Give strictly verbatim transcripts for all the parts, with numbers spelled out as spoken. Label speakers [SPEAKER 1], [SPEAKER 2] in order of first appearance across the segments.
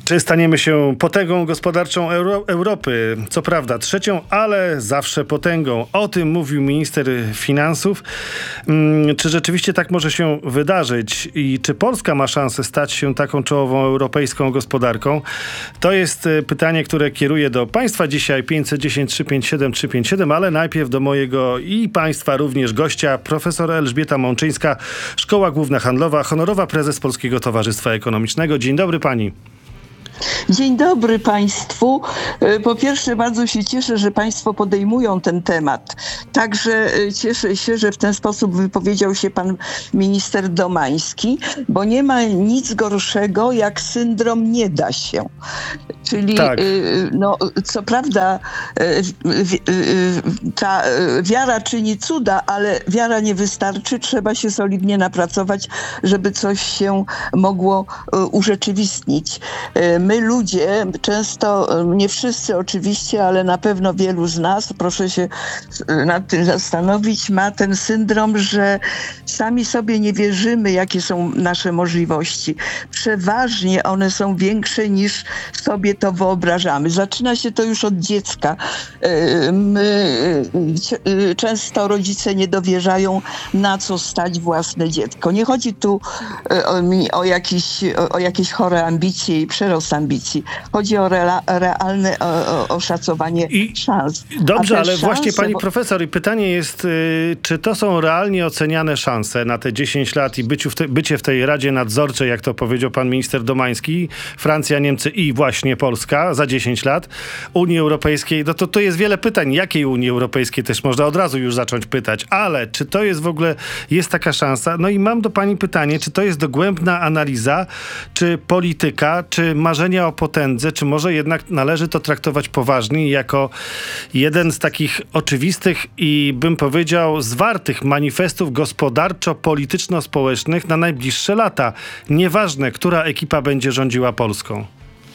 [SPEAKER 1] Czy staniemy się potęgą gospodarczą Euro- Europy? Co prawda trzecią, ale zawsze potęgą. O tym mówił minister finansów. Hmm, czy rzeczywiście tak może się wydarzyć? I czy Polska ma szansę stać się taką czołową europejską gospodarką? To jest pytanie, które kieruję do Państwa dzisiaj. pięćset dziesięć, trzysta pięćdziesiąt siedem, trzysta pięćdziesiąt siedem, ale najpierw do mojego i Państwa również gościa, profesor Elżbieta Mączyńska, Szkoła Główna Handlowa, honorowa prezes Polskiego Towarzystwa Ekonomicznego. Dzień dobry pani.
[SPEAKER 2] Dzień dobry Państwu. Po pierwsze, bardzo się cieszę, że Państwo podejmują ten temat. Także cieszę się, że w ten sposób wypowiedział się pan minister Domański, bo nie ma nic gorszego jak syndrom nie da się. Czyli tak. no, co prawda ta wiara czyni cuda, ale wiara nie wystarczy. Trzeba się solidnie napracować, żeby coś się mogło urzeczywistnić. My ludzie, często, nie wszyscy oczywiście, ale na pewno wielu z nas, proszę się nad tym zastanowić, ma ten syndrom, że sami sobie nie wierzymy, jakie są nasze możliwości. Przeważnie one są większe niż sobie to wyobrażamy. Zaczyna się to już od dziecka. My, często rodzice nie dowierzają, na co stać własne dziecko. Nie chodzi tu o, o, jakieś, o jakieś chore ambicje i przerost ambicji. Chodzi o rela, realne o, o, oszacowanie I, szans.
[SPEAKER 1] Dobrze, ale szanse, właśnie pani bo... profesor, i pytanie jest, y, czy to są realnie oceniane szanse na te dziesięć lat i byciu w te, bycie w tej Radzie Nadzorczej, jak to powiedział pan minister Domański, Francja, Niemcy i właśnie Polska za dziesięć lat, Unii Europejskiej, no to, to jest wiele pytań. Jakiej Unii Europejskiej też można od razu już zacząć pytać, ale czy to jest w ogóle, jest taka szansa? No i mam do pani pytanie, czy to jest dogłębna analiza, czy polityka, czy marzenia o potędze, czy może jednak należy to traktować poważnie jako jeden z takich oczywistych i bym powiedział zwartych manifestów gospodarczo-polityczno-społecznych na najbliższe lata. Nieważne, która ekipa będzie rządziła Polską.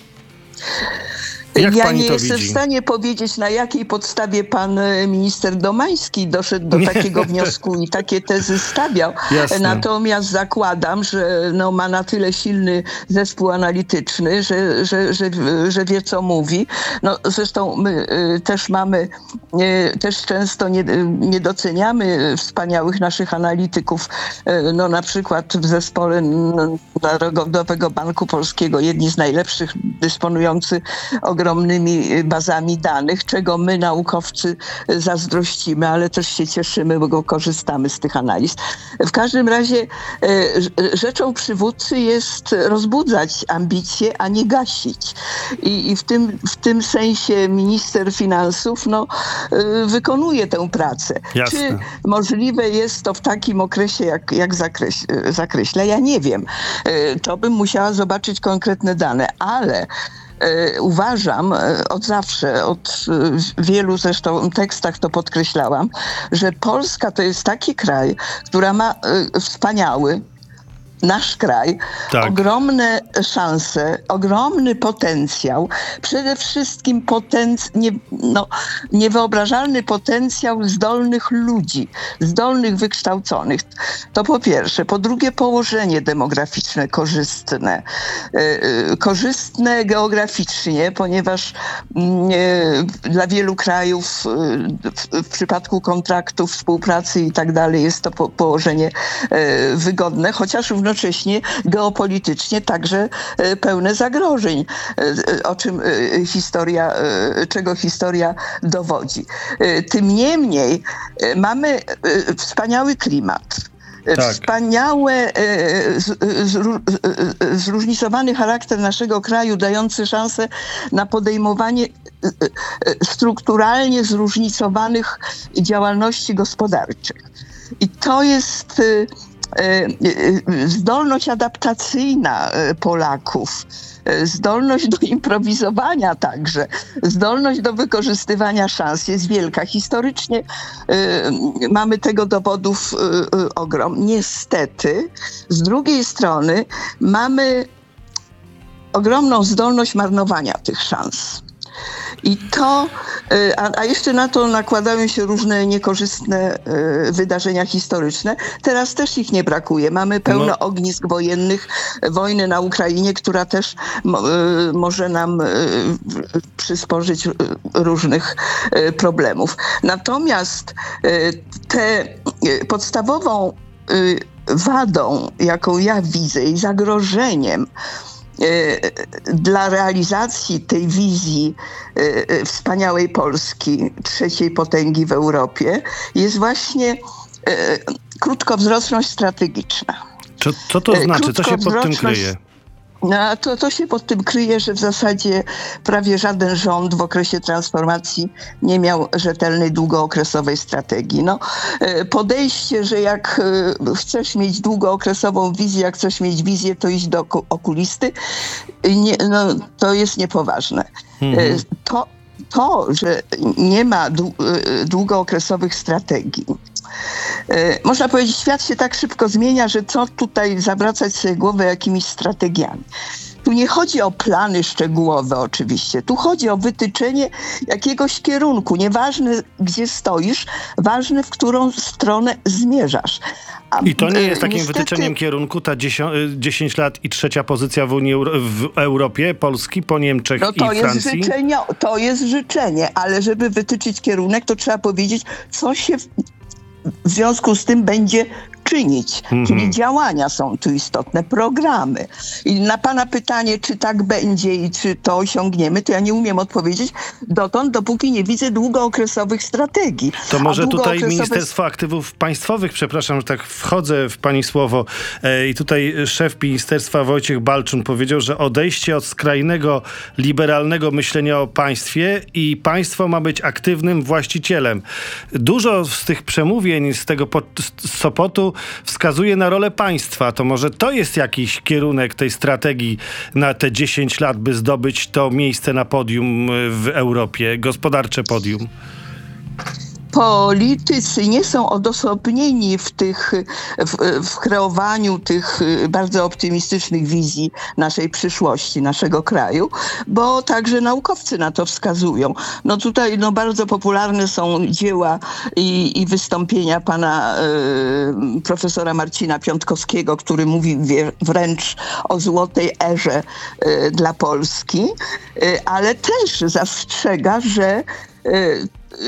[SPEAKER 1] Jak
[SPEAKER 2] ja
[SPEAKER 1] pani
[SPEAKER 2] nie
[SPEAKER 1] to
[SPEAKER 2] jestem
[SPEAKER 1] widzi?
[SPEAKER 2] w stanie powiedzieć, na jakiej podstawie pan minister Domański doszedł do takiego wniosku i takie tezy stawiał.
[SPEAKER 1] Jasne.
[SPEAKER 2] Natomiast zakładam, że no, ma na tyle silny zespół analityczny, że, że, że, że wie, co mówi. No, zresztą my y, też mamy, y, też często nie, nie doceniamy wspaniałych naszych analityków. Y, no, na przykład w zespole Narodowego Banku Polskiego, jedni z najlepszych, dysponujący ogromnymi bazami danych, czego my, naukowcy, zazdrościmy, ale też się cieszymy, bo korzystamy z tych analiz. W każdym razie rzeczą przywódcy jest rozbudzać ambicje, a nie gasić. I, i w, tym, w tym sensie minister finansów no, wykonuje tę pracę.
[SPEAKER 1] Jasne.
[SPEAKER 2] Czy możliwe jest to w takim okresie, jak, jak zakreś, zakreśla? Ja nie wiem. To bym musiała zobaczyć konkretne dane, ale uważam od zawsze, od wielu zresztą tekstach to podkreślałam, że Polska to jest taki kraj, który ma wspaniały, nasz kraj, tak. ogromne szanse, ogromny potencjał, przede wszystkim potenc- nie, no, niewyobrażalny potencjał zdolnych ludzi, zdolnych, wykształconych. To po pierwsze. Po drugie, położenie demograficzne korzystne. Yy, korzystne geograficznie, ponieważ yy, dla wielu krajów yy, w, w przypadku kontraktów, współpracy i tak dalej jest to po- położenie yy, wygodne, chociaż równocześnie jednocześnie geopolitycznie także pełne zagrożeń, o czym historia, czego historia dowodzi. Tym niemniej mamy wspaniały klimat. Tak. Wspaniałe, zróżnicowany charakter naszego kraju, dający szansę na podejmowanie strukturalnie zróżnicowanych działalności gospodarczych. I to jest zdolność adaptacyjna Polaków, zdolność do improwizowania także, zdolność do wykorzystywania szans jest wielka. Historycznie y, mamy tego dowodów y, y, ogrom. Niestety, z drugiej strony mamy ogromną zdolność marnowania tych szans. I to, a, a jeszcze na to nakładają się różne niekorzystne wydarzenia historyczne. Teraz też ich nie brakuje. Mamy pełno no. ognisk wojennych, wojny na Ukrainie, która też mo, może nam przysporzyć różnych problemów. Natomiast tę podstawową wadą, jaką ja widzę i zagrożeniem dla realizacji tej wizji wspaniałej Polski, trzeciej potęgi w Europie, jest właśnie krótkowzroczność strategiczna.
[SPEAKER 1] Co, co to znaczy? Co się pod tym kryje?
[SPEAKER 2] No, to, to się pod tym kryje, że w zasadzie prawie żaden rząd w okresie transformacji nie miał rzetelnej, długookresowej strategii. No, podejście, że jak chcesz mieć długookresową wizję, jak chcesz mieć wizję, to iść do okulisty, nie, no, to jest niepoważne. Mhm. To, to, że nie ma długookresowych strategii, można powiedzieć, świat się tak szybko zmienia, że co tutaj zawracać sobie głowę jakimiś strategiami. Tu nie chodzi o plany szczegółowe oczywiście, tu chodzi o wytyczenie jakiegoś kierunku. Nieważne gdzie stoisz, ważne w którą stronę zmierzasz. A,
[SPEAKER 1] I to nie jest takim
[SPEAKER 2] niestety...
[SPEAKER 1] wytyczeniem kierunku ta dziesięć lat i trzecia pozycja w Unii Euro- w Europie, Polski po Niemczech
[SPEAKER 2] no to
[SPEAKER 1] i
[SPEAKER 2] jest
[SPEAKER 1] Francji?
[SPEAKER 2] Życzenie, to jest życzenie, ale żeby wytyczyć kierunek, to trzeba powiedzieć, co się w, w związku z tym będzie czynić, mm-hmm. czyli działania są tu istotne, programy. I na pana pytanie, czy tak będzie i czy to osiągniemy, to ja nie umiem odpowiedzieć dotąd, dopóki nie widzę długookresowych strategii.
[SPEAKER 1] To może
[SPEAKER 2] długookresowe...
[SPEAKER 1] tutaj Ministerstwo Aktywów Państwowych, przepraszam, że tak wchodzę w pani słowo, e, i tutaj szef ministerstwa Wojciech Balczun powiedział, że odejście od skrajnego, liberalnego myślenia o państwie i państwo ma być aktywnym właścicielem. Dużo z tych przemówień z tego pod, z Sopotu wskazuje na rolę państwa. To może to jest jakiś kierunek tej strategii na te dziesięć lat, by zdobyć to miejsce na podium w Europie, gospodarcze podium?
[SPEAKER 2] Politycy nie są odosobnieni w tych, w, w kreowaniu tych bardzo optymistycznych wizji naszej przyszłości, naszego kraju, bo także naukowcy na to wskazują. No tutaj no, bardzo popularne są dzieła i, i wystąpienia pana y, profesora Marcina Piątkowskiego, który mówi wie, wręcz o złotej erze y, dla Polski, y, ale też zastrzega, że y,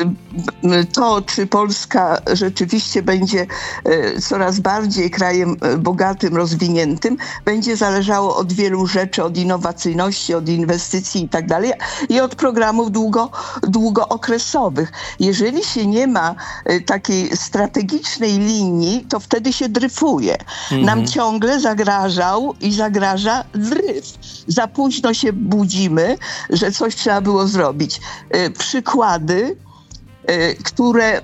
[SPEAKER 2] to, czy Polska rzeczywiście będzie coraz bardziej krajem bogatym, rozwiniętym, będzie zależało od wielu rzeczy, od innowacyjności, od inwestycji i tak dalej, i od programów długo, długookresowych. Jeżeli się nie ma takiej strategicznej linii, to wtedy się dryfuje. Mhm. Nam ciągle zagrażał i zagraża dryf. Za późno się budzimy, że coś trzeba było zrobić. Przykłady, które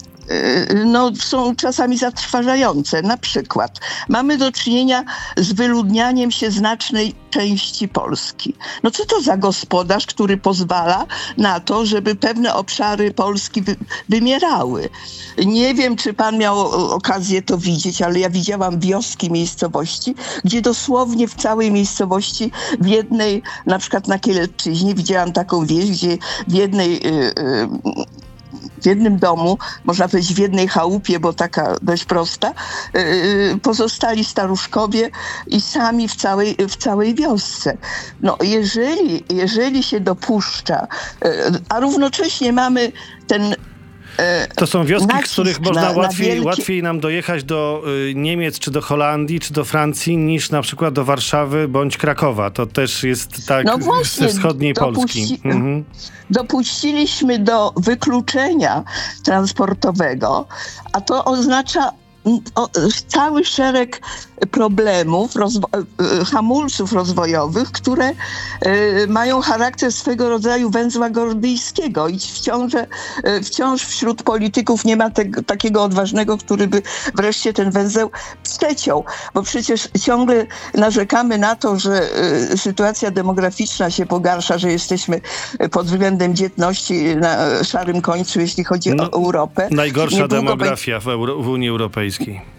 [SPEAKER 2] no, są czasami zatrważające. Na przykład mamy do czynienia z wyludnianiem się znacznej części Polski. No co to za gospodarz, który pozwala na to, żeby pewne obszary Polski wy- wymierały? Nie wiem, czy pan miał okazję to widzieć, ale ja widziałam wioski, miejscowości, gdzie dosłownie w całej miejscowości, w jednej, na przykład na Kielecczyźnie, widziałam taką wieś, gdzie w jednej yy, yy, w jednym domu, można powiedzieć w jednej chałupie, bo taka dość prosta, yy, pozostali staruszkowie i sami w całej, w całej wiosce. No jeżeli, jeżeli się dopuszcza, yy, a równocześnie mamy ten
[SPEAKER 1] To są wioski, z których można
[SPEAKER 2] na,
[SPEAKER 1] łatwiej,
[SPEAKER 2] na wielkie...
[SPEAKER 1] łatwiej nam dojechać do y, Niemiec, czy do Holandii, czy do Francji, niż na przykład do Warszawy bądź Krakowa. To też jest tak
[SPEAKER 2] no właśnie,
[SPEAKER 1] ze wschodniej
[SPEAKER 2] dopuści...
[SPEAKER 1] Polski. Mhm.
[SPEAKER 2] Dopuściliśmy do wykluczenia transportowego, a to oznacza o, cały szereg problemów, rozwo- hamulców rozwojowych, które y, mają charakter swego rodzaju węzła gordyjskiego i wciąż, y, wciąż wśród polityków nie ma te- takiego odważnego, który by wreszcie ten węzeł przeciął, bo przecież ciągle narzekamy na to, że y, sytuacja demograficzna się pogarsza, że jesteśmy pod względem dzietności na szarym końcu, jeśli chodzi no, o Europę.
[SPEAKER 1] Najgorsza Niedługo demografia be- w, Euro- w Unii Europejskiej.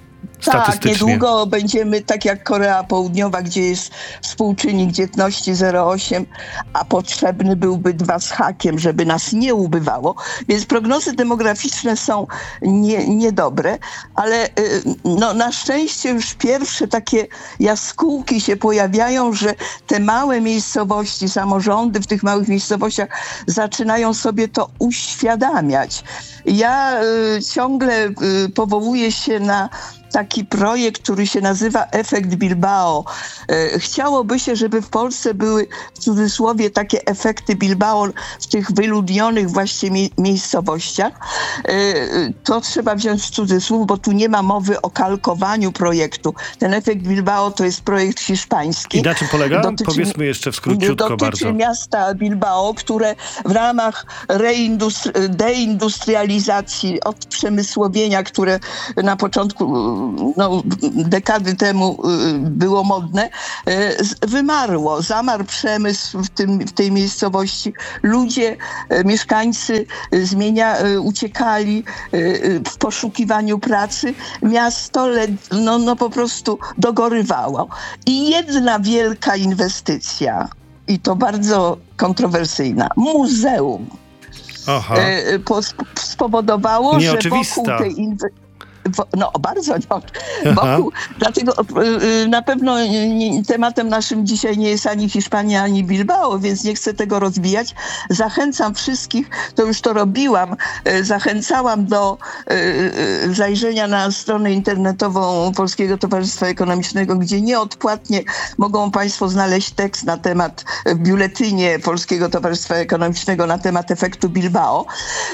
[SPEAKER 1] statystycznie.
[SPEAKER 2] Tak, niedługo będziemy tak jak Korea Południowa, gdzie jest współczynnik dzietności zero przecinek osiem, a potrzebny byłby dwa z hakiem, żeby nas nie ubywało. Więc prognozy demograficzne są nie, niedobre, ale no, na szczęście już pierwsze takie jaskółki się pojawiają, że te małe miejscowości, samorządy w tych małych miejscowościach zaczynają sobie to uświadamiać. Ja y, ciągle y, powołuję się na taki projekt, który się nazywa Efekt Bilbao. Chciałoby się, żeby w Polsce były w cudzysłowie takie efekty Bilbao w tych wyludnionych właśnie mie- miejscowościach. To trzeba wziąć w cudzysłów, bo tu nie ma mowy o kalkowaniu projektu. Ten Efekt Bilbao to jest projekt hiszpański.
[SPEAKER 1] I na czym polega?
[SPEAKER 2] Dotyczy,
[SPEAKER 1] Powiedzmy jeszcze w skróciutko
[SPEAKER 2] dotyczy
[SPEAKER 1] bardzo.
[SPEAKER 2] miasta Bilbao, które w ramach reindustri- deindustrializacji, odprzemysłowienia, które na początku no, dekady temu było modne, wymarło. Zamarł przemysł w, tym, w tej miejscowości. Ludzie, mieszkańcy zmienia, uciekali w poszukiwaniu pracy. Miasto no, no po prostu dogorywało. I jedna wielka inwestycja, i to bardzo kontrowersyjna, muzeum,
[SPEAKER 1] Aha.
[SPEAKER 2] spowodowało, że
[SPEAKER 1] Nieoczywista.
[SPEAKER 2] wokół tej inwestycji No bardzo, wokół, dlatego na pewno nie, tematem naszym dzisiaj nie jest ani Hiszpania, ani Bilbao, więc nie chcę tego rozbijać. Zachęcam wszystkich, to już to robiłam, zachęcałam do zajrzenia na stronę internetową Polskiego Towarzystwa Ekonomicznego, gdzie nieodpłatnie mogą Państwo znaleźć tekst na temat, w biuletynie Polskiego Towarzystwa Ekonomicznego na temat efektu Bilbao.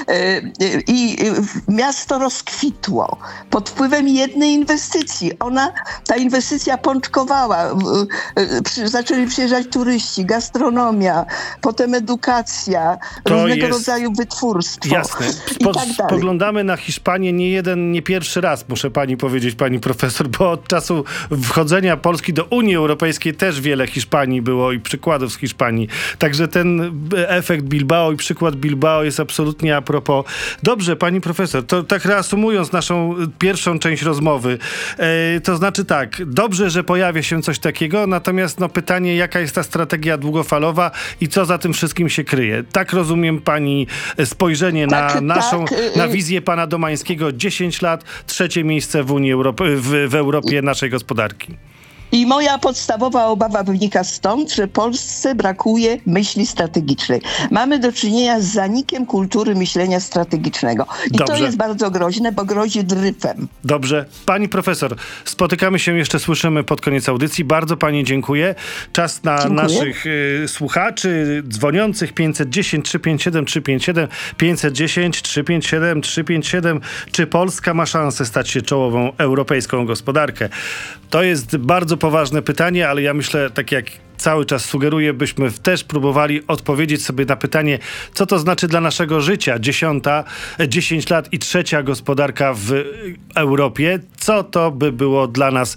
[SPEAKER 2] I miasto rozkwitło pod wpływem jednej inwestycji. Ona, ta inwestycja pączkowała. Przy, zaczęli przyjeżdżać turyści, gastronomia, potem edukacja,
[SPEAKER 1] To
[SPEAKER 2] różnego
[SPEAKER 1] jest
[SPEAKER 2] rodzaju wytwórstwo.
[SPEAKER 1] Jasne.
[SPEAKER 2] I
[SPEAKER 1] Po,
[SPEAKER 2] tak dalej.
[SPEAKER 1] Spoglądamy na Hiszpanię nie jeden, nie pierwszy raz, muszę pani powiedzieć, pani profesor, bo od czasu wchodzenia Polski do Unii Europejskiej też wiele Hiszpanii było i przykładów z Hiszpanii. Także ten efekt Bilbao i przykład Bilbao jest absolutnie a propos. Dobrze, pani profesor, to tak reasumując naszą pierwszą część rozmowy, e, to znaczy tak, dobrze, że pojawia się coś takiego, natomiast no, pytanie, jaka jest ta strategia długofalowa i co za tym wszystkim się kryje. Tak rozumiem pani spojrzenie
[SPEAKER 2] Tak,
[SPEAKER 1] na naszą,
[SPEAKER 2] tak.
[SPEAKER 1] na wizję pana Domańskiego. dziesięć lat, trzecie miejsce w Unii Europy, w, w Europie naszej gospodarki.
[SPEAKER 2] I moja podstawowa obawa wynika stąd, że Polsce brakuje myśli strategicznej. Mamy do czynienia z zanikiem kultury myślenia strategicznego. I
[SPEAKER 1] Dobrze.
[SPEAKER 2] to jest bardzo groźne, bo grozi dryfem.
[SPEAKER 1] Dobrze. Pani profesor, spotykamy się jeszcze, słyszymy pod koniec audycji. Bardzo pani dziękuję. Czas na
[SPEAKER 2] Dziękuję.
[SPEAKER 1] naszych y, słuchaczy dzwoniących pięćset dziesięć, trzysta pięćdziesiąt siedem, trzysta pięćdziesiąt siedem, pięćset dziesięć, trzysta pięćdziesiąt siedem, trzysta pięćdziesiąt siedem. Czy Polska ma szansę stać się czołową europejską gospodarkę? To jest bardzo poważne pytanie, ale ja myślę, tak jak cały czas sugeruję, byśmy też próbowali odpowiedzieć sobie na pytanie, co to znaczy dla naszego życia. Dziesiąta, dziesięć lat i trzecia gospodarka w Europie. Co to by było dla nas,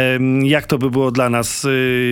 [SPEAKER 1] jak to by było dla nas,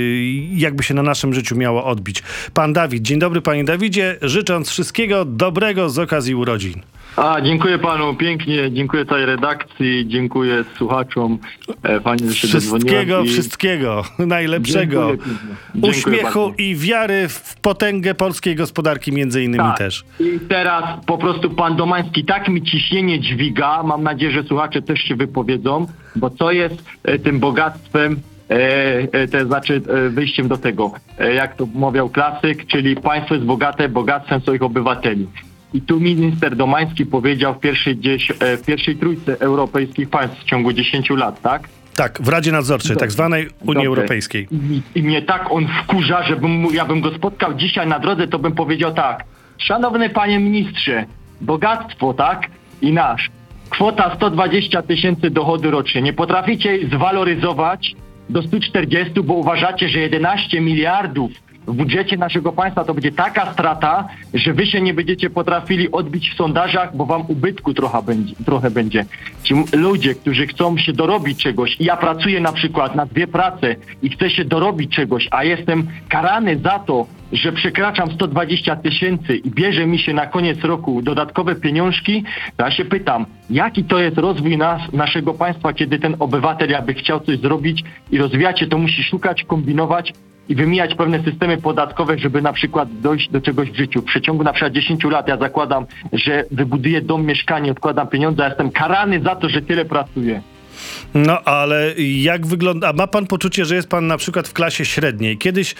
[SPEAKER 1] jakby się na naszym życiu miało odbić. Pan Dawid. Dzień dobry, panie Dawidzie. Życząc wszystkiego dobrego z okazji urodzin.
[SPEAKER 3] A, dziękuję panu pięknie, dziękuję całej redakcji, dziękuję słuchaczom. E, fajnie, że się
[SPEAKER 1] Wszystkiego,
[SPEAKER 3] i...
[SPEAKER 1] wszystkiego najlepszego.
[SPEAKER 3] Dziękuję, dziękuję
[SPEAKER 1] Uśmiechu
[SPEAKER 3] bardzo.
[SPEAKER 1] i wiary w potęgę polskiej gospodarki między innymi
[SPEAKER 3] Tak.
[SPEAKER 1] też.
[SPEAKER 3] I teraz po prostu pan Domański tak mi ciśnienie dźwiga, mam nadzieję, że słuchacze też się wypowiedzą, bo co jest e, tym bogactwem, e, e, to znaczy e, wyjściem do tego, e, jak to mawiał klasyk, czyli państwo jest bogate bogactwem swoich obywateli. I tu minister Domański powiedział w pierwszej, dziesię- w pierwszej trójce europejskich państw w ciągu dziesięciu lat, tak?
[SPEAKER 1] Tak, w Radzie Nadzorczej,
[SPEAKER 3] Dobrze.
[SPEAKER 1] tak zwanej Unii
[SPEAKER 3] Dobrze.
[SPEAKER 1] Europejskiej.
[SPEAKER 3] I, I mnie tak on wkurza, że bym, mu- ja bym go spotkał dzisiaj na drodze, to bym powiedział tak. Szanowny panie ministrze, bogactwo, tak? I nasz. Kwota sto dwadzieścia tysięcy dochodu rocznie. Nie potraficie jej zwaloryzować do stu czterdziestu, bo uważacie, że jedenaście miliardów w budżecie naszego państwa to będzie taka strata, że wy się nie będziecie potrafili odbić w sondażach, bo wam ubytku trochę będzie. Trochę będzie. Ci ludzie, którzy chcą się dorobić czegoś i ja pracuję na przykład na dwie prace i chcę się dorobić czegoś, a jestem karany za to, że przekraczam sto dwadzieścia tysięcy i bierze mi się na koniec roku dodatkowe pieniążki, to ja się pytam, jaki to jest rozwój nas, naszego państwa, kiedy ten obywatel jakby chciał coś zrobić i rozwijać się, to musi szukać, kombinować i wymijać pewne systemy podatkowe, żeby na przykład dojść do czegoś w życiu. W przeciągu na przykład dziesięciu lat ja zakładam, że wybuduję dom, mieszkanie, odkładam pieniądze, a jestem karany za to, że tyle pracuję.
[SPEAKER 1] No, ale jak wygląda... A ma pan poczucie, że jest pan na przykład w klasie średniej? Kiedyś, e,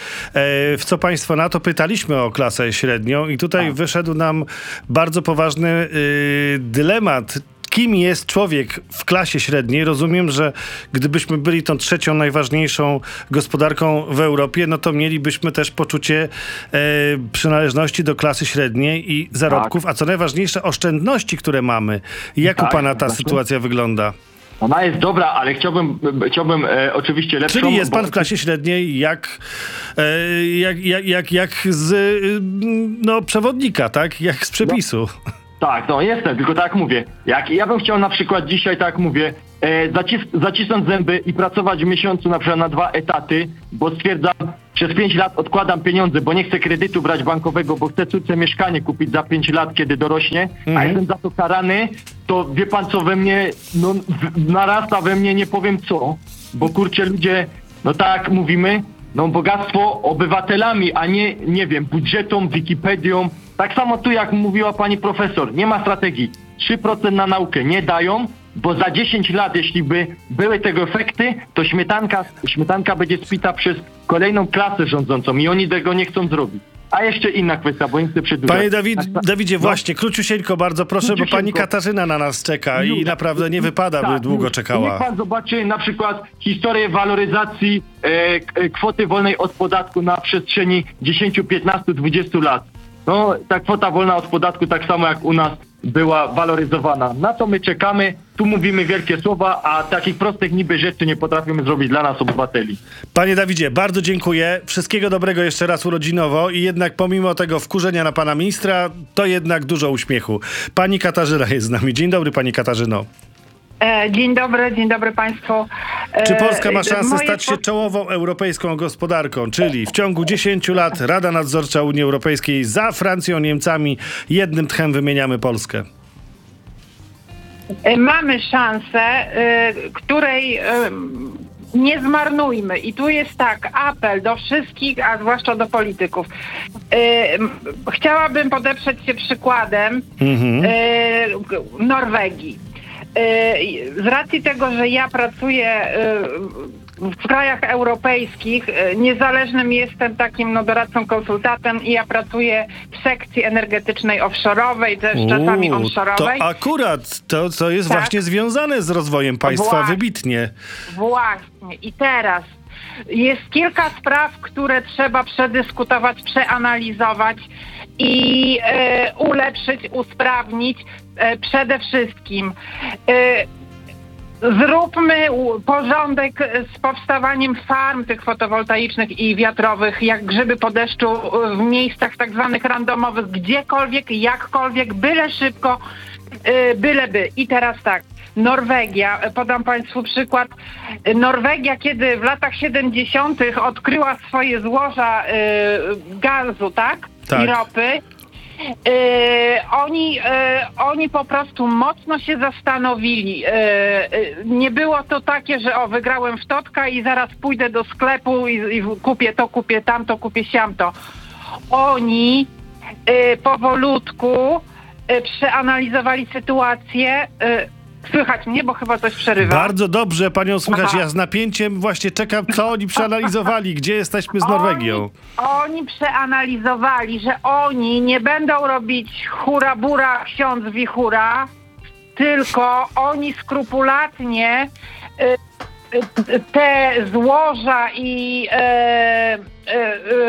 [SPEAKER 1] w Co państwo na to, pytaliśmy o klasę średnią i tutaj
[SPEAKER 3] tak.
[SPEAKER 1] wyszedł nam bardzo poważny y, dylemat. Kim jest człowiek w klasie średniej? Rozumiem, że gdybyśmy byli tą trzecią najważniejszą gospodarką w Europie, no to mielibyśmy też poczucie e, przynależności do klasy średniej i zarobków, tak. a co najważniejsze, oszczędności, które mamy. Jak tak, u pana ta właśnie. sytuacja wygląda?
[SPEAKER 3] Ona jest dobra, ale chciałbym, chciałbym e, oczywiście lepszą...
[SPEAKER 1] Czyli jest pan
[SPEAKER 3] bo...
[SPEAKER 1] w klasie średniej jak, e, jak, jak, jak, jak z y, no, przewodnika, tak? Jak z przepisu.
[SPEAKER 3] No, tak, no jestem, tylko tak jak mówię. Jak ja bym chciał na przykład dzisiaj, tak jak mówię, e, zacis zacisnąć zęby i pracować w miesiącu na przykład na dwa etaty, bo stwierdzam, przez pięć lat odkładam pieniądze, bo nie chcę kredytu brać bankowego, bo chcę córce mieszkanie kupić za pięć lat, kiedy dorośnie, mhm. a jestem za to karany, to wie pan co we mnie, no narasta we mnie, nie powiem co, bo kurczę ludzie, no tak mówimy, no bogactwo obywatelami, a nie, nie wiem, budżetą, Wikipedią. Tak samo tu jak mówiła pani profesor, nie ma strategii. trzy procent na naukę nie dają, bo za dziesięć lat, jeśli by były tego efekty, to śmietanka, śmietanka będzie spita przez kolejną klasę rządzącą i oni tego nie chcą zrobić. A jeszcze inna kwestia, bo nie chcę przedłużać.
[SPEAKER 1] Panie Dawid, Dawidzie, no. właśnie, króciusieńko bardzo proszę, króciusieńko. Bo pani Katarzyna na nas czeka i naprawdę nie wypada, tak, by długo czekała.
[SPEAKER 3] Niech pan zobaczy na przykład historię waloryzacji e, kwoty wolnej od podatku na przestrzeni dziesięć, piętnaście, dwadzieścia lat. No, ta kwota wolna od podatku tak samo jak u nas była waloryzowana. Na to my czekamy, tu mówimy wielkie słowa, a takich prostych niby rzeczy nie potrafimy zrobić dla nas obywateli.
[SPEAKER 1] Panie Dawidzie, bardzo dziękuję. Wszystkiego dobrego jeszcze raz urodzinowo i jednak pomimo tego wkurzenia na pana ministra, to jednak dużo uśmiechu. Pani Katarzyna jest z nami. Dzień dobry, pani Katarzyno.
[SPEAKER 4] Dzień dobry, dzień dobry państwu.
[SPEAKER 1] Czy Polska ma szansę
[SPEAKER 4] Moje
[SPEAKER 1] stać się czołową europejską gospodarką? Czyli w ciągu dziesięciu lat Rada Nadzorcza Unii Europejskiej za Francją, Niemcami jednym tchem wymieniamy Polskę.
[SPEAKER 4] Mamy szansę, której nie zmarnujmy. I tu jest tak, apel do wszystkich, a zwłaszcza do polityków. Chciałabym podeprzeć się przykładem mhm. Norwegii. Z racji tego, że ja pracuję w krajach europejskich, niezależnym jestem takim no, doradcą, konsultantem i ja pracuję w sekcji energetycznej offshore'owej, też Uuu, czasami onshore'owej.
[SPEAKER 1] To akurat to, co jest tak. właśnie związane z rozwojem państwa właśnie, wybitnie.
[SPEAKER 4] Właśnie. I teraz jest kilka spraw, które trzeba przedyskutować, przeanalizować i e, ulepszyć, usprawnić. E, przede wszystkim e, zróbmy porządek z powstawaniem farm tych fotowoltaicznych i wiatrowych, jak grzyby po deszczu w miejscach tak zwanych randomowych, gdziekolwiek, jakkolwiek, byle szybko, e, byleby. I teraz tak. Norwegia, podam państwu przykład. Norwegia, kiedy w latach siedemdziesiątych odkryła swoje złoża y, gazu, tak?
[SPEAKER 1] tak?
[SPEAKER 4] I ropy. Y, oni, y, oni po prostu mocno się zastanowili. Y, y, nie było to takie, że o, wygrałem w totka i zaraz pójdę do sklepu i, i kupię to, kupię tamto, kupię siamto. Oni y, powolutku y, przeanalizowali sytuację. Y, Słychać mnie, bo chyba coś przerywa.
[SPEAKER 1] Bardzo dobrze panią słychać.
[SPEAKER 4] Aha.
[SPEAKER 1] Ja z napięciem właśnie czekam, co oni przeanalizowali. Gdzie jesteśmy z Norwegią?
[SPEAKER 4] Oni, oni przeanalizowali, że oni nie będą robić hura bura, ksiądz wichura, tylko oni skrupulatnie y, y, te złoża i y, y, y,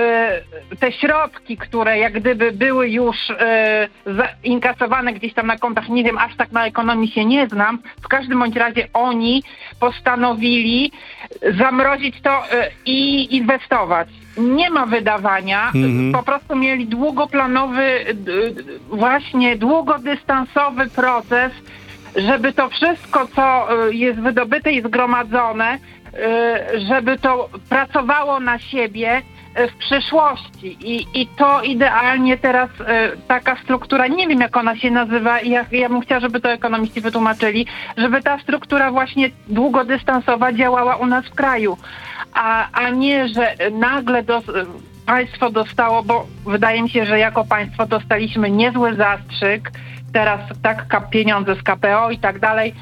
[SPEAKER 4] te środki, które jak gdyby były już e, inkasowane gdzieś tam na kontach, nie wiem, aż tak na ekonomii się nie znam, w każdym bądź razie oni postanowili zamrozić to e, i inwestować. Nie ma wydawania, mhm. po prostu mieli długoplanowy, d, właśnie długodystansowy proces, żeby to wszystko, co jest wydobyte i zgromadzone, żeby to pracowało na siebie w przyszłości. I, i to idealnie teraz taka struktura, nie wiem jak ona się nazywa, ja, ja bym chciała, żeby to ekonomiści wytłumaczyli, żeby ta struktura właśnie długodystansowa działała u nas w kraju, a, a nie, że nagle do, państwo dostało, bo wydaje mi się, że jako państwo dostaliśmy niezły zastrzyk, teraz tak pieniądze z K P O i tak dalej,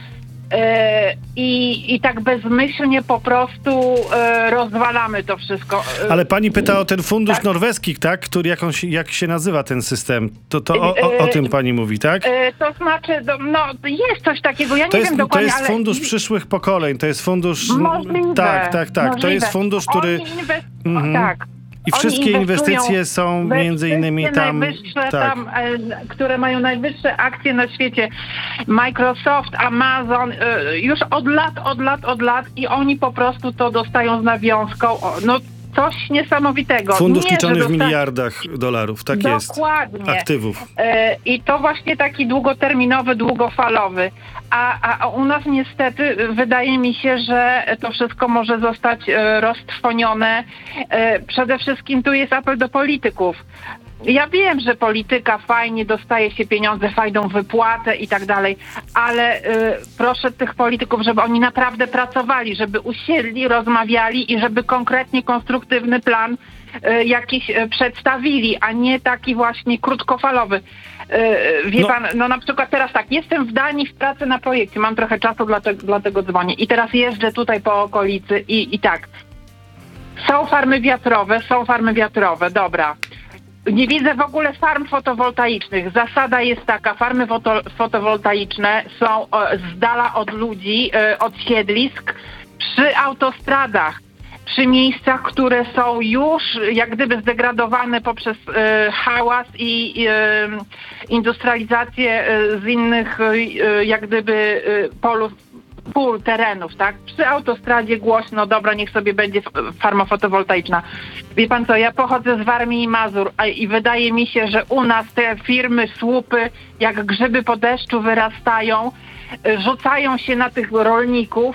[SPEAKER 4] I, i tak bezmyślnie po prostu e, rozwalamy to wszystko.
[SPEAKER 1] Ale pani pyta o ten fundusz
[SPEAKER 4] tak?
[SPEAKER 1] norweski, tak? Który, jak, on się, jak się nazywa ten system? To, to o, o, o tym pani mówi, tak?
[SPEAKER 4] E, to znaczy, no jest coś takiego, ja nie
[SPEAKER 1] to
[SPEAKER 4] wiem
[SPEAKER 1] jest,
[SPEAKER 4] dokładnie,
[SPEAKER 1] To jest
[SPEAKER 4] ale...
[SPEAKER 1] fundusz przyszłych pokoleń, to jest fundusz...
[SPEAKER 4] Możliwe.
[SPEAKER 1] Tak, tak, tak.
[SPEAKER 4] Możliwe.
[SPEAKER 1] To jest fundusz, który...
[SPEAKER 4] Inwest...
[SPEAKER 1] Mhm.
[SPEAKER 4] Tak.
[SPEAKER 1] I wszystkie inwestycje są między innymi tam,
[SPEAKER 4] tak.
[SPEAKER 1] tam
[SPEAKER 4] e, które mają najwyższe akcje na świecie. Microsoft, Amazon, e, już od lat, od lat, od lat i oni po prostu to dostają z nawiązką. O, no coś niesamowitego.
[SPEAKER 1] Fundusz
[SPEAKER 4] Nie,
[SPEAKER 1] liczony
[SPEAKER 4] dosta...
[SPEAKER 1] w miliardach dolarów, tak
[SPEAKER 4] Dokładnie.
[SPEAKER 1] jest.
[SPEAKER 4] Dokładnie.
[SPEAKER 1] Aktywów.
[SPEAKER 4] E, I to właśnie taki długoterminowy, długofalowy. A, a, a u nas niestety wydaje mi się, że to wszystko może zostać e, roztrwonione. E, przede wszystkim tu jest apel do polityków. Ja wiem, że polityka fajnie dostaje się pieniądze, fajną wypłatę i tak dalej, ale y, proszę tych polityków, żeby oni naprawdę pracowali, żeby usiedli, rozmawiali i żeby konkretnie konstruktywny plan y, jakiś y, przedstawili, a nie taki właśnie krótkofalowy. Y, wie
[SPEAKER 1] no.
[SPEAKER 4] pan, no na przykład teraz tak, jestem w Danii w pracy na projekcie, mam trochę czasu, dlatego, dlatego dzwonię i teraz jeżdżę tutaj po okolicy i, i tak. Są farmy wiatrowe, są farmy wiatrowe, dobra. Nie widzę w ogóle farm fotowoltaicznych. Zasada jest taka, farmy foto, fotowoltaiczne są z dala od ludzi, od siedlisk, przy autostradach, przy miejscach, które są już jak gdyby zdegradowane poprzez e, hałas i e, industrializację e, z innych e, jak gdyby e, polów, pól, terenów, tak? Przy autostradzie głośno, dobra, niech sobie będzie farma fotowoltaiczna. Wie pan co, ja pochodzę z Warmii i Mazur a, i wydaje mi się, że u nas te firmy, słupy, jak grzyby po deszczu wyrastają, rzucają się na tych rolników.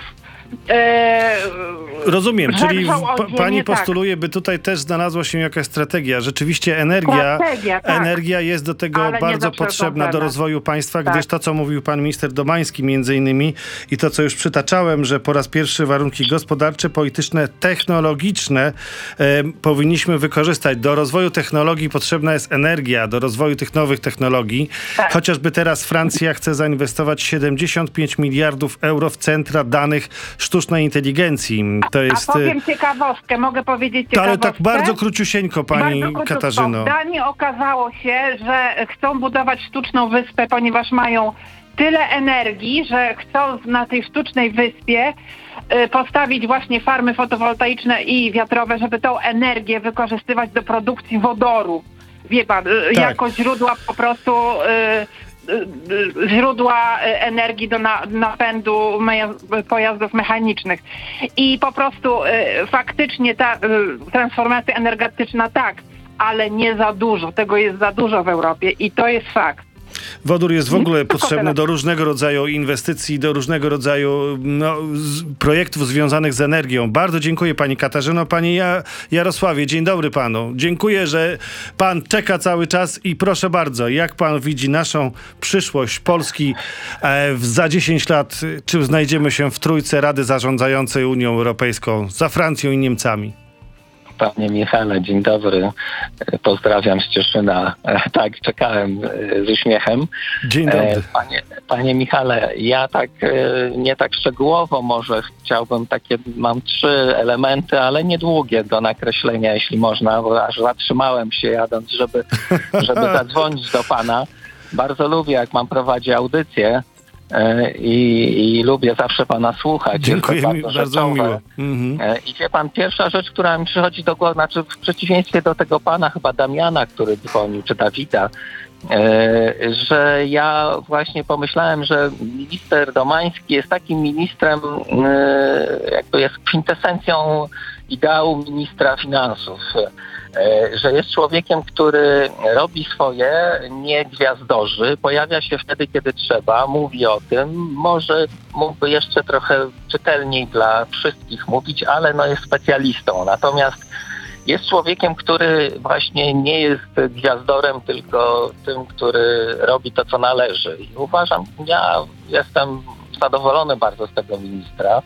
[SPEAKER 4] E,
[SPEAKER 1] Rozumiem, czyli
[SPEAKER 4] pa,
[SPEAKER 1] pani postuluje, tak. by tutaj też znalazła się jakaś strategia. Rzeczywiście energia,
[SPEAKER 4] strategia, tak.
[SPEAKER 1] energia jest do tego
[SPEAKER 4] Ale
[SPEAKER 1] bardzo potrzebna do rozwoju państwa, tak. gdyż to, co mówił pan minister Domański między innymi i to, co już przytaczałem, że po raz pierwszy warunki gospodarcze, polityczne, technologiczne e, powinniśmy wykorzystać. Do rozwoju technologii potrzebna jest energia, do rozwoju tych nowych technologii. Tak. Chociażby teraz Francja chce zainwestować siedemdziesiąt pięć miliardów euro w centra danych sztucznej inteligencji. To jest...
[SPEAKER 4] A powiem ciekawostkę, mogę powiedzieć ciekawostkę?
[SPEAKER 1] Ale tak bardzo króciusieńko, pani
[SPEAKER 4] bardzo króciutko.
[SPEAKER 1] Katarzyno.
[SPEAKER 4] W Danii okazało się, że chcą budować sztuczną wyspę, ponieważ mają tyle energii, że chcą na tej sztucznej wyspie y, postawić właśnie farmy fotowoltaiczne i wiatrowe, żeby tą energię wykorzystywać do produkcji wodoru. Wie pan, tak. jako źródła po prostu... Y, źródła energii do na, napędu pojazdów mechanicznych. I po prostu y, faktycznie ta y, transformacja energetyczna tak, ale nie za dużo. Tego jest za dużo w Europie i to jest fakt.
[SPEAKER 1] Wodór jest w ogóle potrzebny do różnego rodzaju inwestycji, do różnego rodzaju no, z, projektów związanych z energią. Bardzo dziękuję pani Katarzyno. Panie ja, Jarosławie, dzień dobry panu. Dziękuję, że pan czeka cały czas i proszę bardzo, jak pan widzi naszą przyszłość Polski e, za dziesięć lat? Czy znajdziemy się w trójce Rady Zarządzającej Unią Europejską za Francją i Niemcami?
[SPEAKER 5] Panie Michale, dzień dobry. Pozdrawiam z Cieszyna. Tak, czekałem z uśmiechem.
[SPEAKER 1] Dzień dobry.
[SPEAKER 5] Panie, panie Michale, ja tak nie tak szczegółowo może chciałbym takie, mam trzy elementy, ale niedługie do nakreślenia, jeśli można, bo aż zatrzymałem się jadąc, żeby, żeby zadzwonić do pana. Bardzo lubię, jak mam prowadzić audycję I, i lubię zawsze pana słuchać.
[SPEAKER 1] Dziękuję,
[SPEAKER 5] Jest
[SPEAKER 1] mi
[SPEAKER 5] bardzo
[SPEAKER 1] bardzo
[SPEAKER 5] rzeczowe.
[SPEAKER 1] miło. Mhm.
[SPEAKER 5] I wie pan, pierwsza rzecz, która mi przychodzi do głowy, znaczy w przeciwieństwie do tego pana, chyba Damiana, który dzwonił, czy Dawida, że ja właśnie pomyślałem, że minister Domański jest takim ministrem, jakby jest kwintesencją ideału ministra finansów. Że jest człowiekiem, który robi swoje, nie gwiazdorzy, pojawia się wtedy, kiedy trzeba, mówi o tym, może mógłby jeszcze trochę czytelniej dla wszystkich mówić, ale no jest specjalistą. Natomiast jest człowiekiem, który właśnie nie jest gwiazdorem, tylko tym, który robi to, co należy. I uważam, ja jestem zadowolony bardzo z tego ministra.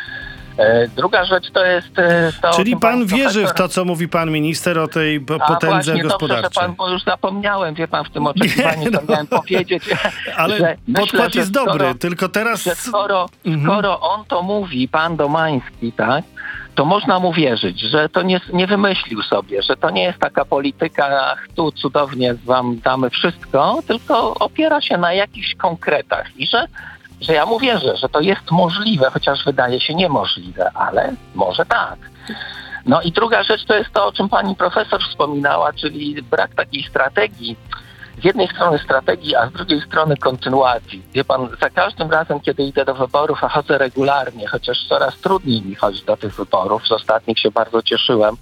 [SPEAKER 5] Druga rzecz to jest to...
[SPEAKER 1] Czyli pan
[SPEAKER 5] pan
[SPEAKER 1] wierzy
[SPEAKER 5] profesor...
[SPEAKER 1] w to, co mówi pan minister o tej potędze
[SPEAKER 5] A właśnie,
[SPEAKER 1] gospodarczej.
[SPEAKER 5] Dobrze, że pan, bo już zapomniałem, wie pan, w tym oczekiwaniu,
[SPEAKER 1] Nie, no.
[SPEAKER 5] co miałem powiedzieć.
[SPEAKER 1] Ale
[SPEAKER 5] że
[SPEAKER 1] podkład
[SPEAKER 5] myślę, że
[SPEAKER 1] jest dobry,
[SPEAKER 5] skoro,
[SPEAKER 1] tylko teraz...
[SPEAKER 5] że skoro,
[SPEAKER 1] Mhm.
[SPEAKER 5] skoro on to mówi, pan Domański, tak, to można mu wierzyć, że to nie, nie wymyślił sobie, że to nie jest taka polityka, ach, tu cudownie wam damy wszystko, tylko opiera się na jakichś konkretach i że że ja mu wierzę, że to jest możliwe, chociaż wydaje się niemożliwe, ale może tak. No i druga rzecz to jest to, o czym pani profesor wspominała, czyli brak takiej strategii. Z jednej strony strategii, a z drugiej strony kontynuacji. Wie pan, za każdym razem, kiedy idę do wyborów, a chodzę regularnie, chociaż coraz trudniej mi chodzić do tych wyborów, z ostatnich się bardzo cieszyłem,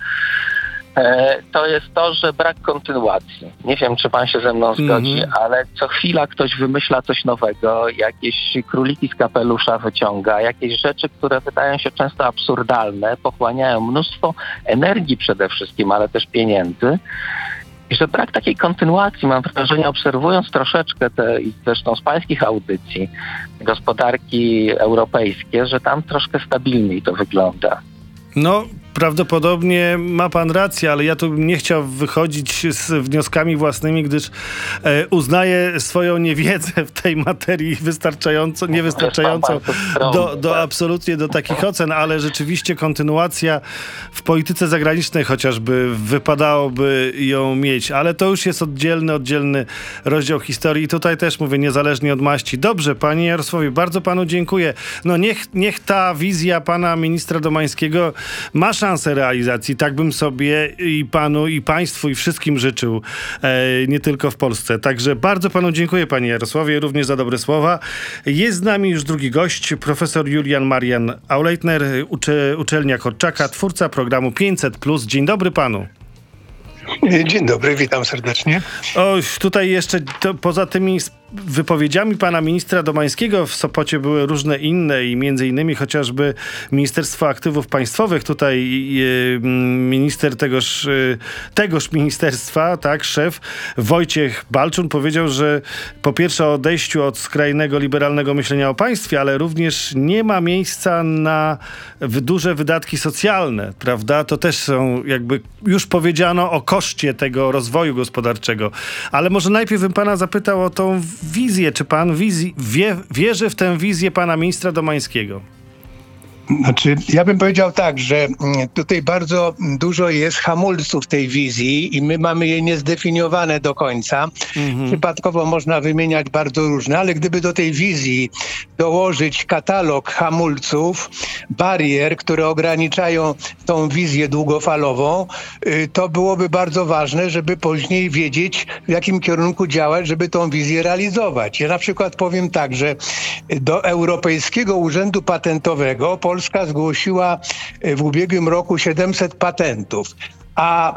[SPEAKER 5] to jest to, że brak kontynuacji. Nie wiem, czy pan się ze mną zgodzi, mm-hmm. ale co chwila ktoś wymyśla coś nowego, jakieś króliki z kapelusza wyciąga, jakieś rzeczy, które wydają się często absurdalne, pochłaniają mnóstwo energii przede wszystkim, ale też pieniędzy. I że brak takiej kontynuacji, mam wrażenie, obserwując troszeczkę te, i zresztą z pańskich audycji, gospodarki europejskie, że tam troszkę stabilniej to wygląda.
[SPEAKER 1] No, prawdopodobnie ma pan rację, ale ja tu bym nie chciał wychodzić z wnioskami własnymi, gdyż e, uznaję swoją niewiedzę w tej materii wystarczająco, niewystarczającą do, do absolutnie do takich ocen, ale rzeczywiście kontynuacja w polityce zagranicznej chociażby wypadałoby ją mieć, ale to już jest oddzielny, oddzielny rozdział historii i tutaj też mówię, niezależnie od maści. Dobrze, panie Jarosławie, bardzo panu dziękuję. No niech, niech ta wizja pana ministra Domańskiego ma szansę realizacji. Tak bym sobie i panu, i państwu, i wszystkim życzył, e, nie tylko w Polsce. Także bardzo panu dziękuję, panie Jarosławie, również za dobre słowa. Jest z nami już drugi gość, profesor Julian Marian Auleitner, ucze, uczelnia Korczaka, twórca programu pięćset plus. Dzień dobry panu.
[SPEAKER 6] Dzień dobry, witam serdecznie.
[SPEAKER 1] O, tutaj jeszcze to, poza tymi wypowiedziami pana ministra Domańskiego w Sopocie były różne inne i między innymi chociażby Ministerstwo Aktywów Państwowych, tutaj e, minister tegoż, e, tegoż ministerstwa, tak, szef Wojciech Balczun powiedział, że po pierwsze o odejściu od skrajnego liberalnego myślenia o państwie, ale również nie ma miejsca na duże wydatki socjalne, prawda? To też są jakby, już powiedziano o koszcie tego rozwoju gospodarczego. Ale może najpierw bym pana zapytał o tą wizję. Czy pan wizji, wie, wierzy w tę wizję pana ministra Domańskiego?
[SPEAKER 6] Znaczy, ja bym powiedział tak, że tutaj bardzo dużo jest hamulców tej wizji i my mamy je niezdefiniowane do końca. Mhm. Przypadkowo można wymieniać bardzo różne, ale gdyby do tej wizji dołożyć katalog hamulców, barier, które ograniczają tą wizję długofalową, to byłoby bardzo ważne, żeby później wiedzieć, w jakim kierunku działać, żeby tą wizję realizować. Ja na przykład powiem tak, że do Europejskiego Urzędu Patentowego Polska zgłosiła w ubiegłym roku siedemset patentów. A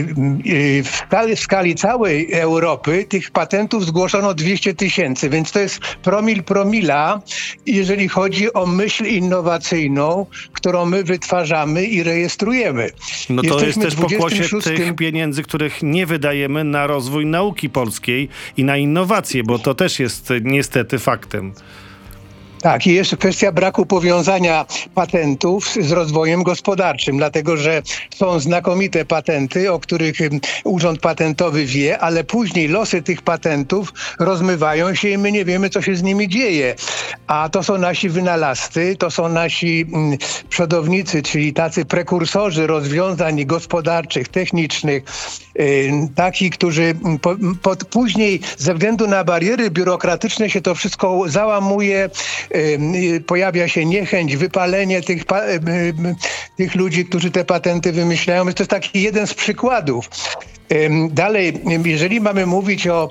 [SPEAKER 6] w skali, w skali całej Europy tych patentów zgłoszono dwieście tysięcy, więc to jest promil promila, jeżeli chodzi o myśl innowacyjną, którą my wytwarzamy i rejestrujemy.
[SPEAKER 1] No to
[SPEAKER 6] Jesteśmy
[SPEAKER 1] jest też pokłosie
[SPEAKER 6] dwudziestym szóstym
[SPEAKER 1] tych pieniędzy, których nie wydajemy na rozwój nauki polskiej i na innowacje, bo to też jest niestety faktem.
[SPEAKER 6] Tak, i jest kwestia braku powiązania patentów z rozwojem gospodarczym, dlatego że są znakomite patenty, o których Urząd Patentowy wie, ale później losy tych patentów rozmywają się i my nie wiemy, co się z nimi dzieje. A to są nasi wynalazcy, to są nasi mm, przodownicy, czyli tacy prekursorzy rozwiązań gospodarczych, technicznych, yy, taki, którzy po, po, później ze względu na bariery biurokratyczne się to wszystko załamuje, yy, pojawia się niechęć, wypalenie tych, pa, yy, tych ludzi, którzy te patenty wymyślają. To jest taki jeden z przykładów. Dalej, jeżeli mamy mówić o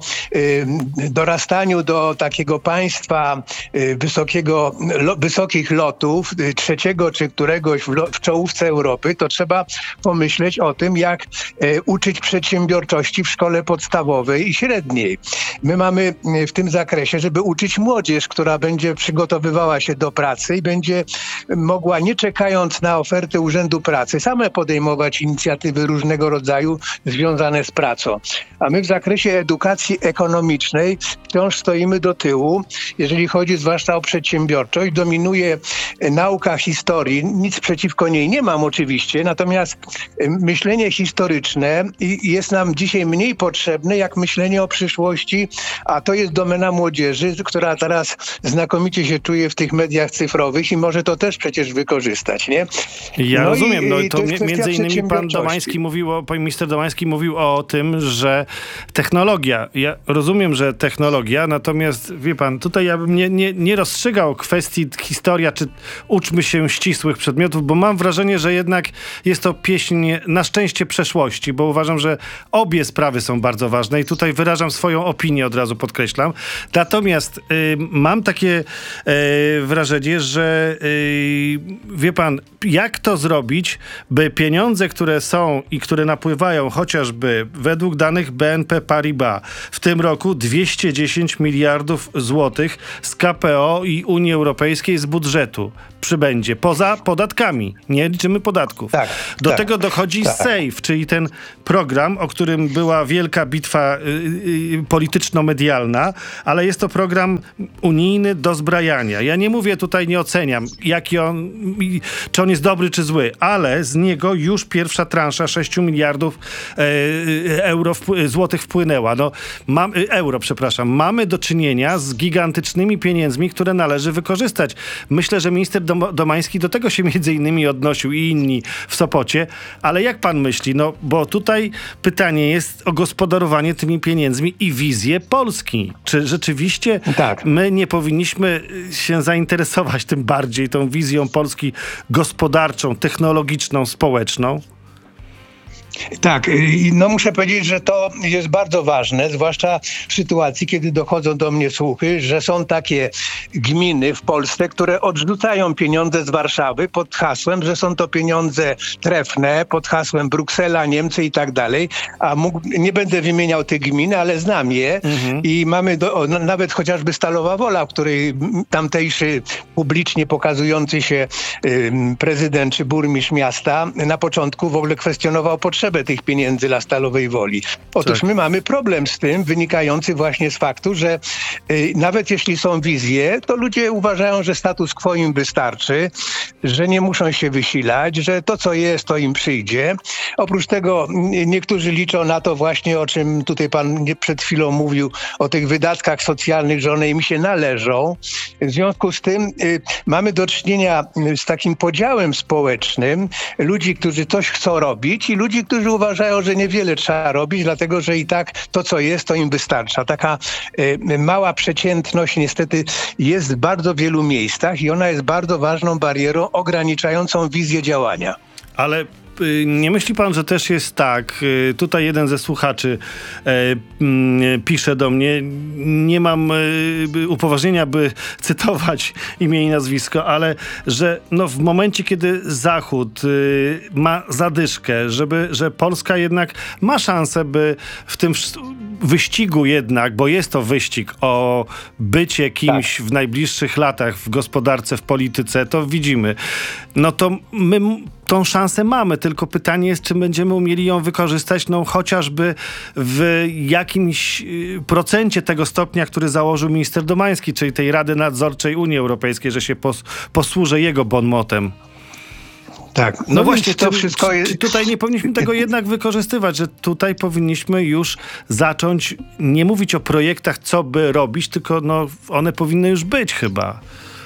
[SPEAKER 6] dorastaniu do takiego państwa wysokiego, wysokich lotów, trzeciego czy któregoś w czołówce Europy, to trzeba pomyśleć o tym, jak uczyć przedsiębiorczości w szkole podstawowej i średniej. My mamy w tym zakresie, żeby uczyć młodzież, która będzie przygotowywała się do pracy i będzie mogła, nie czekając na ofertę Urzędu Pracy, same podejmować inicjatywy różnego rodzaju związane z pracą. A my w zakresie edukacji ekonomicznej wciąż stoimy do tyłu. Jeżeli chodzi zwłaszcza o przedsiębiorczość, dominuje nauka historii. Nic przeciwko niej nie mam oczywiście, natomiast myślenie historyczne jest nam dzisiaj mniej potrzebne jak myślenie o przyszłości, a to jest domena młodzieży, która teraz znakomicie się czuje w tych mediach cyfrowych i może to też przecież wykorzystać, nie?
[SPEAKER 1] Ja
[SPEAKER 6] no
[SPEAKER 1] rozumiem,
[SPEAKER 6] i,
[SPEAKER 1] no
[SPEAKER 6] i
[SPEAKER 1] to,
[SPEAKER 6] to
[SPEAKER 1] to między innymi pan Domański mówił, o, pan minister Domański mówił o tym, że technologia, ja rozumiem, że technologia, natomiast wie pan, tutaj ja bym nie, nie, nie rozstrzygał kwestii historia, czy uczmy się ścisłych przedmiotów, bo mam wrażenie, że jednak jest to pieśń na szczęście przeszłości, bo uważam, że obie sprawy są bardzo ważne i tutaj wyrażam swoją opinię, od razu podkreślam. Natomiast y, mam takie y, wrażenie, że y, wie pan, jak to zrobić, by pieniądze, które są i które napływają chociażby według danych B N P Paribas w tym roku dwieście dziesięć miliardów złotych z K P O i Unii Europejskiej z budżetu przybędzie, poza podatkami. Nie liczymy podatków.
[SPEAKER 6] Tak,
[SPEAKER 1] Do
[SPEAKER 6] tak,
[SPEAKER 1] tego dochodzi
[SPEAKER 6] tak.
[SPEAKER 1] SAFE, czyli ten program, o którym była wielka bitwa y, y, polityczno-medialna, ale jest to program unijny dozbrajania. Ja nie mówię tutaj, nie oceniam, jaki on, czy on jest dobry, czy zły, ale z niego już pierwsza transza sześć miliardów y, euro, wpły, złotych wpłynęła. No, mam, y, euro, przepraszam. Mamy do czynienia z gigantycznymi pieniędzmi, które należy wykorzystać. Myślę, że minister Domański do tego się między innymi odnosił i inni w Sopocie, ale jak pan myśli? No, bo tutaj pytanie jest o gospodarowanie tymi pieniędzmi i wizję Polski. Czy rzeczywiście
[SPEAKER 6] tak.
[SPEAKER 1] my nie powinniśmy się zainteresować tym bardziej tą wizją Polski gospodarczą, technologiczną, społeczną?
[SPEAKER 6] Tak, no muszę powiedzieć, że to jest bardzo ważne, zwłaszcza w sytuacji, kiedy dochodzą do mnie słuchy, że są takie gminy w Polsce, które odrzucają pieniądze z Warszawy pod hasłem, że są to pieniądze trefne, pod hasłem Bruksela, Niemcy i tak dalej, a mógł, nie będę wymieniał tych gmin, ale znam je mhm. i mamy do, o, nawet chociażby Stalowa Wola, w której tamtejszy publicznie pokazujący się y, prezydent czy burmistrz miasta na początku w ogóle kwestionował potrzebę tych pieniędzy dla Stalowej Woli. Otóż tak. my mamy problem z tym, wynikający właśnie z faktu, że y, nawet jeśli są wizje, to ludzie uważają, że status quo im wystarczy, że nie muszą się wysilać, że to, co jest, to im przyjdzie. Oprócz tego y, niektórzy liczą na to właśnie, o czym tutaj pan przed chwilą mówił, o tych wydatkach socjalnych, że one im się należą. W związku z tym y, mamy do czynienia z takim podziałem społecznym ludzi, którzy coś chcą robić i ludzi, którzy uważają, że niewiele trzeba robić, dlatego że i tak to, co jest, to im wystarcza. Taka y, mała przeciętność niestety jest w bardzo wielu miejscach i ona jest bardzo ważną barierą ograniczającą wizję działania.
[SPEAKER 1] Ale nie myśli pan, że też jest tak, tutaj jeden ze słuchaczy e, pisze do mnie, nie mam e, upoważnienia, by cytować imię i nazwisko, ale że no, w momencie, kiedy Zachód e, ma zadyszkę, żeby, że Polska jednak ma szansę, by w tym wyścigu jednak, bo jest to wyścig o bycie kimś tak. w najbliższych latach w gospodarce, w polityce, to widzimy. No to my tą szansę mamy, tylko pytanie jest, czy będziemy umieli ją wykorzystać, no chociażby w jakimś y, procencie tego stopnia, który założył minister Domański, czyli tej Rady Nadzorczej Unii Europejskiej, że się pos, posłużę jego bon motem.
[SPEAKER 6] Tak.
[SPEAKER 1] No, no właśnie,
[SPEAKER 6] to
[SPEAKER 1] czy,
[SPEAKER 6] wszystko
[SPEAKER 1] czy,
[SPEAKER 6] jest...
[SPEAKER 1] czy tutaj nie powinniśmy tego jednak wykorzystywać, że tutaj powinniśmy już zacząć nie mówić o projektach, co by robić, tylko no, one powinny już być chyba.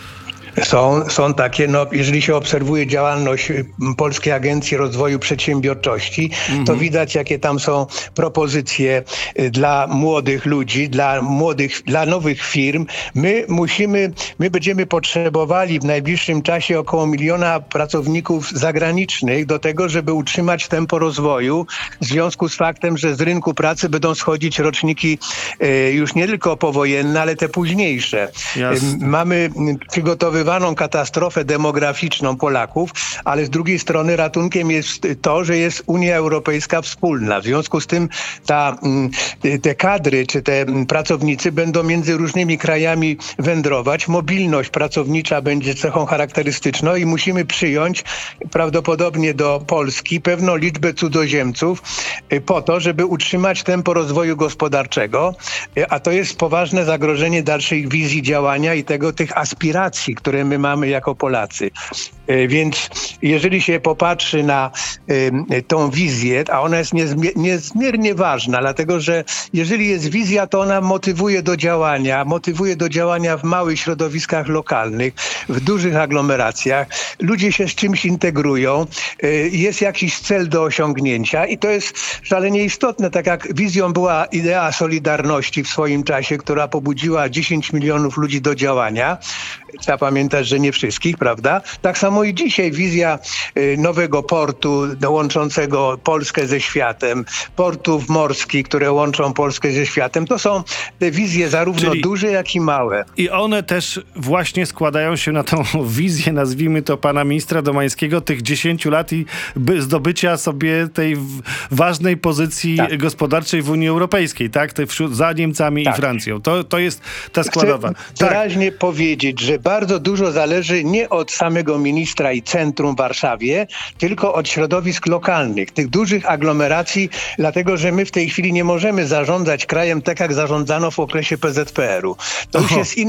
[SPEAKER 6] Są, są takie, no jeżeli się obserwuje działalność Polskiej Agencji Rozwoju Przedsiębiorczości, mm-hmm. to widać, jakie tam są propozycje dla młodych ludzi, dla młodych, dla nowych firm. My musimy, my będziemy potrzebowali w najbliższym czasie około miliona pracowników zagranicznych do tego, żeby utrzymać tempo rozwoju, w związku z faktem, że z rynku pracy będą schodzić roczniki e, już nie tylko powojenne, ale te późniejsze.
[SPEAKER 1] Jasne.
[SPEAKER 6] Mamy przygotowywane katastrofę demograficzną Polaków, ale z drugiej strony ratunkiem jest to, że jest Unia Europejska wspólna. W związku z tym ta, te kadry czy te pracownicy będą między różnymi krajami wędrować. Mobilność pracownicza będzie cechą charakterystyczną i musimy przyjąć prawdopodobnie do Polski pewną liczbę cudzoziemców po to, żeby utrzymać tempo rozwoju gospodarczego, a to jest poważne zagrożenie dalszej wizji działania i tego tych aspiracji, które my mamy jako Polacy. Więc jeżeli się popatrzy na y, tą wizję, a ona jest niezmier- niezmiernie ważna, dlatego że jeżeli jest wizja, to ona motywuje do działania, motywuje do działania w małych środowiskach lokalnych, w dużych aglomeracjach. Ludzie się z czymś integrują, y, jest jakiś cel do osiągnięcia i to jest szalenie istotne. Tak jak wizją była idea Solidarności w swoim czasie, która pobudziła dziesięć milionów ludzi do działania. Trzeba pamiętać, że nie wszystkich, prawda? Tak samo i dzisiaj wizja y, nowego portu łączącego Polskę ze światem, portów morskich, które łączą Polskę ze światem. To są te wizje zarówno
[SPEAKER 1] Czyli...
[SPEAKER 6] duże, jak i małe.
[SPEAKER 1] I one też właśnie składają się na tą wizję, nazwijmy to pana ministra Domańskiego, tych dziesięciu lat i by zdobycia sobie tej w- ważnej pozycji tak. gospodarczej w Unii Europejskiej, tak? Te wśród, za Niemcami tak. i Francją. To, to jest ta składowa.
[SPEAKER 6] Chcę wyraźnie tak. powiedzieć, że bardzo dużo zależy nie od samego ministra i centrum w Warszawie, tylko od środowisk lokalnych, tych dużych aglomeracji, dlatego że my w tej chwili nie możemy zarządzać krajem tak, jak zarządzano w okresie P Z P R u. To Oho. już jest inny